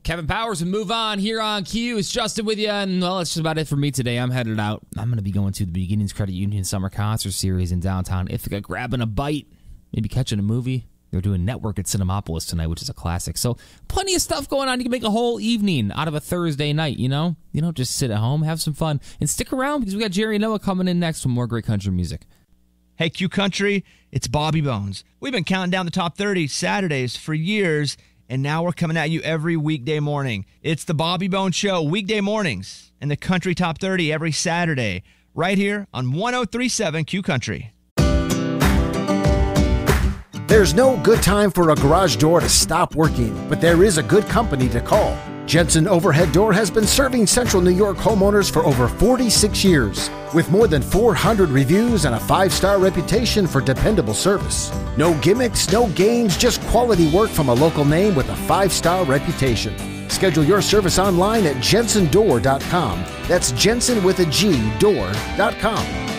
Kevin Powers and Move On here on Q. It's Justin with you, and well, that's just about it for me today. I'm headed out. I'm going to be going to the Beginnings Credit Union Summer Concert Series in downtown Ithaca, grabbing a bite, maybe catching a movie. They're doing Network at Cinemapolis tonight, which is a classic. So plenty of stuff going on. You can make a whole evening out of a Thursday night, you know? You don't just sit at home, have some fun, and stick around because we got Jerry and Noah coming in next with more great country music. Hey, Q Country, it's Bobby Bones. We've been counting down the top 30 Saturdays for years, and now we're coming at you every weekday morning. It's the Bobby Bones Show, weekday mornings, and the Country Top 30 every Saturday, right here on 103.7 Q Country. There's no good time for a garage door to stop working, but there is a good company to call. Jensen Overhead Door has been serving Central New York homeowners for over 46 years, with more than 400 reviews and a 5-star reputation for dependable service. No gimmicks, no games, just quality work from a local name with a 5-star reputation. Schedule your service online at jensendoor.com. That's Jensen with a G, door.com.